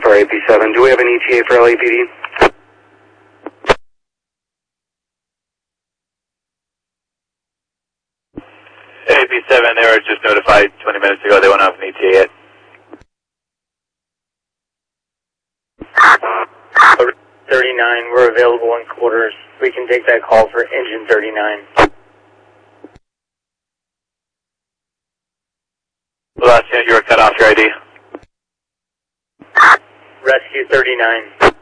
for AP7. Do we have an ETA for LAPD? AP7, they were just notified 20 minutes ago. They won't have an ETA yet. 39, we're available in quarters. We can take that call for engine 39. Last unit, you were cut off your ID. Rescue 39.